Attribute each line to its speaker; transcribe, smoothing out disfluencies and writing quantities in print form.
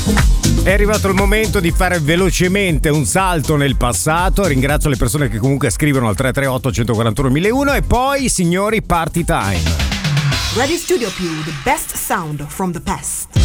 Speaker 1: È arrivato il momento di fare velocemente un salto nel passato. Ringrazio le persone che comunque scrivono al 338 141 1001 e poi, signori, party time.
Speaker 2: Radio Studio Più, the best sound from the past.